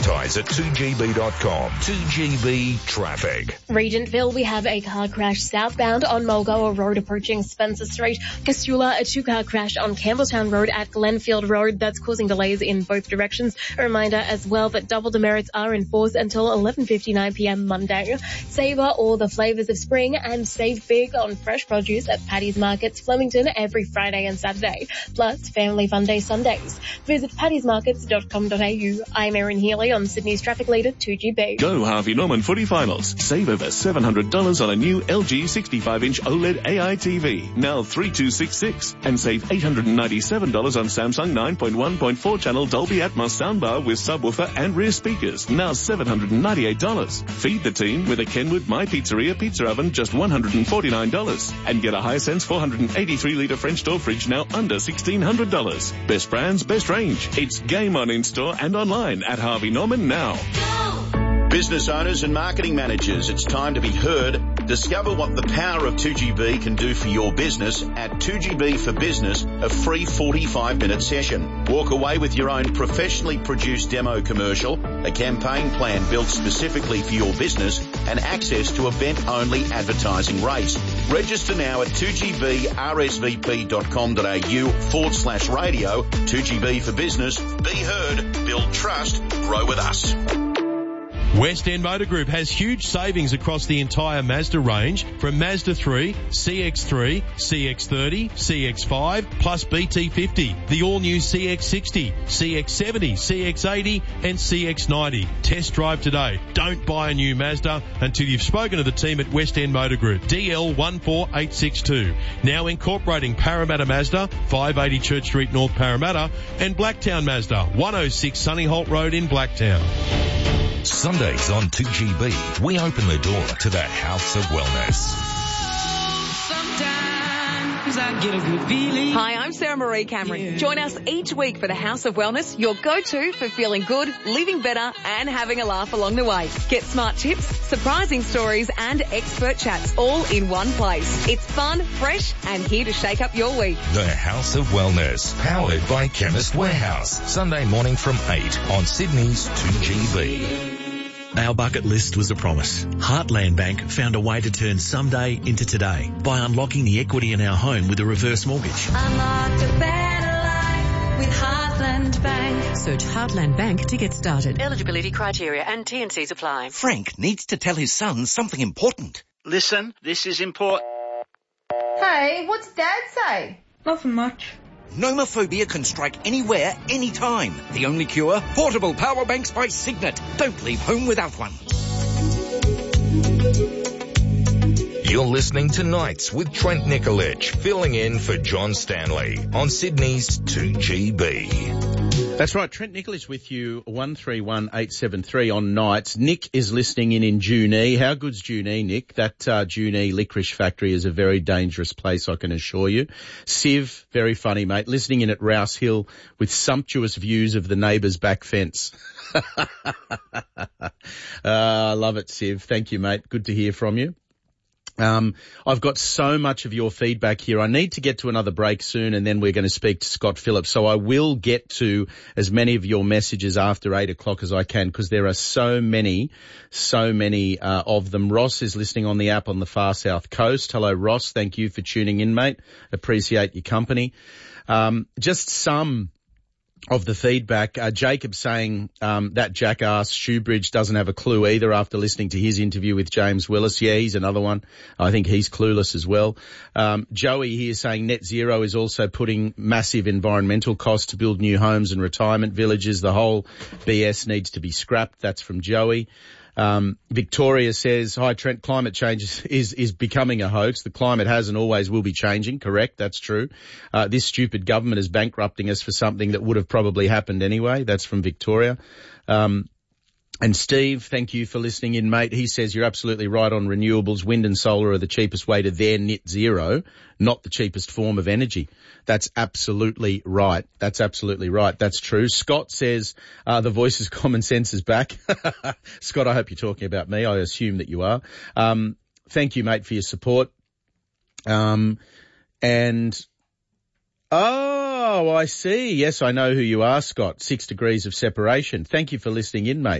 Ties at 2GB.com. 2GB Traffic. Regentville, we have a car crash southbound on Mulgoa Road approaching Spencer Street. Casula, a two-car crash on Campbelltown Road at Glenfield Road. That's causing delays in both directions. A reminder as well that double demerits are in force until 11:59 p.m. Monday. Savor all the flavors of spring and save big on fresh produce at Paddy's Markets, Flemington, every Friday and Saturday. Plus, Family Fun Day Sundays. Visit paddysmarkets.com.au. I'm Erin Healy on Sydney's Traffic Leader 2GB. Go Harvey Norman Footy Finals. Save over $700 on a new LG 65-inch OLED AI TV, now $3,266, and save $897 on Samsung 9.1.4 channel Dolby Atmos soundbar with subwoofer and rear speakers, now $798. Feed the team with a Kenwood My Pizzeria pizza oven, just $149, and get a Hisense 483-litre French door fridge, now under $1,600. Best brands, best range. It's game on in-store and online at Harvey Norman now. Business owners and marketing managers, it's time to be heard. Discover what the power of 2GB can do for your business at 2GB for Business, a free 45-minute session. Walk away with your own professionally produced demo commercial, a campaign plan built specifically for your business, and access to event-only advertising rates. Register now at 2gbrsvp.com.au/radio. 2GB for Business. Be heard, build trust, grow with us. West End Motor Group has huge savings across the entire Mazda range, from Mazda 3, CX-3, CX-30, CX-5, plus BT50, the all-new CX-60, CX-70, CX-80 and CX-90. Test drive today. Don't buy a new Mazda until you've spoken to the team at West End Motor Group. DL 14862. Now incorporating Parramatta Mazda, 580 Church Street North Parramatta, and Blacktown Mazda, 106 Sunny Holt Road in Blacktown. Sundays on 2GB, we open the door to the House of Wellness. Hi, I'm Sarah Marie Cameron. Join us each week for the House of Wellness, your go-to for feeling good, living better and having a laugh along the way. Get smart tips, surprising stories and expert chats all in one place. It's fun, fresh and here to shake up your week. The House of Wellness, powered by Chemist Warehouse. Sunday morning from 8 on Sydney's 2GB. Our bucket list was a promise. Heartland Bank found a way to turn someday into today by unlocking the equity in our home with a reverse mortgage. Unlocked a better life with Heartland Bank. Search Heartland Bank to get started. Eligibility criteria and T&Cs apply. Frank needs to tell his son something important. Listen, this is important. Hey, what's Dad say? Nothing much. Nomophobia can strike anywhere, anytime. The only cure? Portable power banks by Signet. Don't leave home without one. You're listening to Nights with Trent Nikolic, filling in for John Stanley on Sydney's 2GB. That's right, Trent Nikolic with you, 131873 on Nights. Nick is listening in Junee. How good's Junee, Nick? That Junee licorice factory is a very dangerous place, I can assure you. Siv, very funny, mate, listening in at Rouse Hill with sumptuous views of the neighbour's back fence. I love it, Siv. Thank you, mate. Good to hear from you. I've got so much of your feedback here. I need to get to another break soon and then we're going to speak to Scott Phillips. So I will get to as many of your messages after 8 o'clock as I can because there are so many of them. Ross is listening on the app on the far south coast. Hello, Ross. Thank you for tuning in, mate. Appreciate your company. Just some of the feedback, Jacob saying that jackass Shoebridge doesn't have a clue either after listening to his interview with James Willis. Yeah, he's another one. I think he's clueless as well. Joey here saying net zero is also putting massive environmental costs to build new homes and retirement villages. The whole BS needs to be scrapped. That's from Joey. Victoria says, hi Trent, climate change is becoming a hoax. The climate has and always will be changing. Correct. That's true. This stupid government is bankrupting us for something that would have probably happened anyway. That's from Victoria. And Steve, thank you for listening in, mate. He says you're absolutely right on renewables. Wind and solar are the cheapest way to their net zero, not the cheapest form of energy. That's absolutely right. That's absolutely right. That's true. Scott says the voice's common sense is back. Scott, I hope you're talking about me. I assume that you are. Thank you, mate, for your support. Oh, I see. Yes, I know who you are, Scott. 6 degrees of separation. Thank you for listening in, mate.